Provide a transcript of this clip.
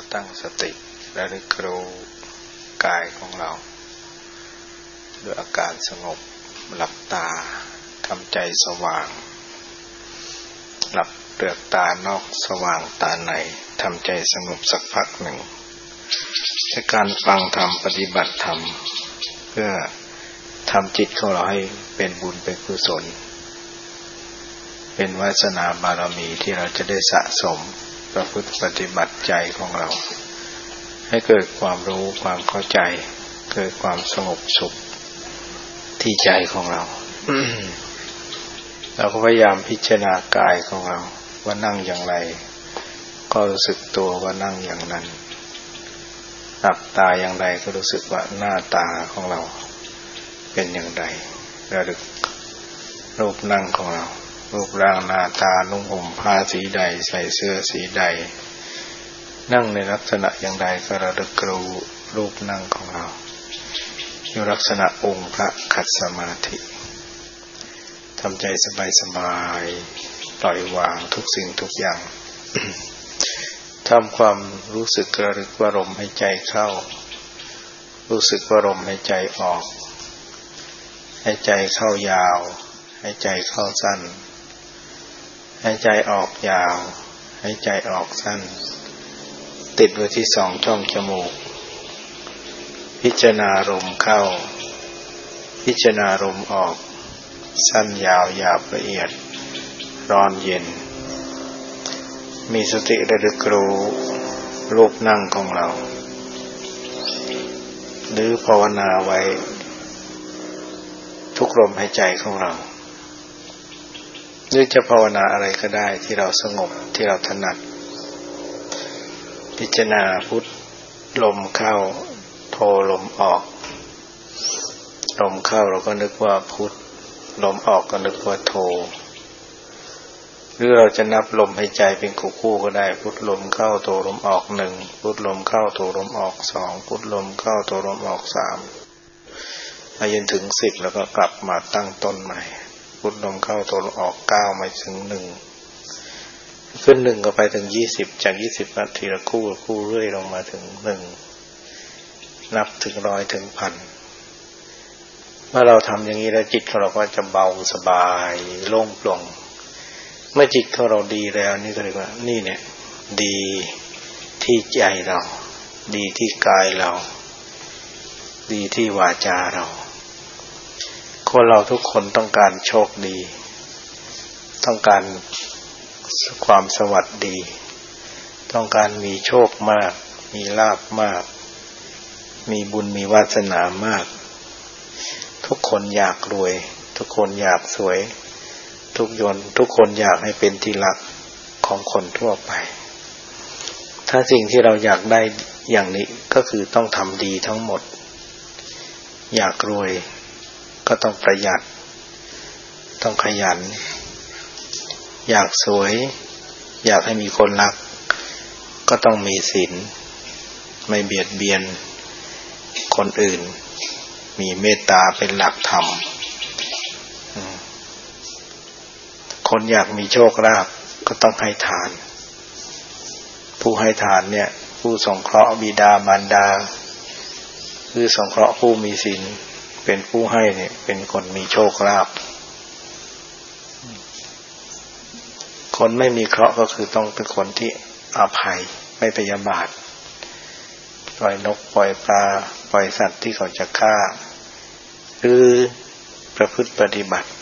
ตั้งสติระลึกรู้กายของเราด้วยอาการสงบหลับตาทำใจสว่างหลับเปลือกตานอกสว่างตาในทำใจสงบสักพักหนึ่งในการฟังธรรมปฏิบัติธรรมเพื่อทำจิตของเราให้เป็นบุญเป็นกุศลเป็นวาสนาบารมีที่เราจะได้สะสมประพฤติปฏิบัติใจของเราให้เกิดความรู้ความเข้าใจเกิดความสงบสุขที่ใจของเรา เราก็พยายามพิจารณากายของเราว่านั่งอย่างไรก็รู้สึกตัวว่านั่งอย่างนั้นหลับตาอย่างไรก็รู้สึกว่าหน้าตาของเราเป็นอย่างไรระลึกรูปนั่งของเรารูปร่างหน้าตานุ่งห่มผ้าสีใดใส่เสื้อสีใดนั่งในลักษณะอย่างใดก็ระลึกรู้รูปนั่งของเราอยู่ลักษณะองค์พระขัดสมาธิทำใจสบายๆปล่อยวางทุกสิ่งทุกอย่าง ทำความรู้สึกระลึกว่าลมหายใจเข้ารู้สึกว่าลมหายใจออกหายใจเข้ายาวหายใจเข้าสั้นหายใจออกยาวหายใจออกสั้นติดไว้ที่สองช่องจมูกพิจารณาลมเข้าพิจารณาลมออกสั้นยาวหยาบละเอียดร้อนเย็นมีสติระลึกรู้รูปนั่งของเราหรือภาวนาไว้ทุกลมหายใจของเราหรือจะภาวนาอะไรก็ได้ที่เราสงบที่เราถนัดพิจารณาพุทลมเข้าโทลมออกลมเข้าเราก็นึกว่าพุทลมออกก็นึกว่าโทหรือเราจะนับลมหายใจเป็นคู่ๆก็ได้พุทลมเข้าโทลมออกหนึ่งพุทลมเข้าโทลมออกสองพุทลมเข้าโทลมออกสามไปจนถึง10แล้วก็กลับมาตั้งต้นใหม่พุทลมเข้าโทลมออก9มาถึง1ขึ้น1ก็ไปถึง20จาก20นาทีละคู่เรื่อยลงมาถึง1นับถึง100ถึง1,000เมื่อเราทำอย่างนี้แล้วจิตของเราก็จะเบาสบายโล่งโปร่งเมื่อจิตของเราดีแล้วนี่ก็เรียกว่านี่เนี่ยดีที่ใจเราดีที่กายเราดีที่วาจาเราคนเราทุกคนต้องการโชคดีต้องการความสวัสดีต้องการมีโชคมากมีลาภมากมีบุญมีวาสนามากทุกคนอยากรวยทุกคนอยากสวยทุกคนอยากให้เป็นที่รักของคนทั่วไปถ้าสิ่งที่เราอยากได้อย่างนี้ก็คือต้องทำดีทั้งหมดอยากรวยก็ต้องประหยัดต้องขยันอยากสวยอยากให้มีคนรักก็ต้องมีศีลไม่เบียดเบียนคนอื่นมีเมตตาเป็นหลักธรรมคนอยากมีโชคลาภก็ต้องให้ทานผู้ให้ทานเนี่ยผู้สงเคราะห์บิดามารดาคือสงเคราะห์ผู้มีศีลเป็นผู้ให้เนี่ยเป็นคนมีโชคลาภคนไม่มีเคราะห์ก็คือต้องเป็นคนที่อภัยไม่พยาบาทปล่อยนกปล่อยปลาปล่อยสัตว์ที่เขาจะฆ่าหรือประพฤติปฏิบัติ